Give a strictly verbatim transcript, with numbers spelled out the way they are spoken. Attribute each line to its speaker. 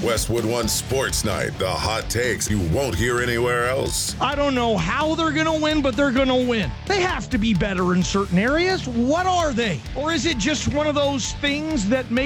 Speaker 1: Westwood One Sports Night, the hot takes you won't hear anywhere else.
Speaker 2: I don't know how they're going to win, but they're going to win. They have to be better in certain areas. What are they? Or is it just one of those things that makes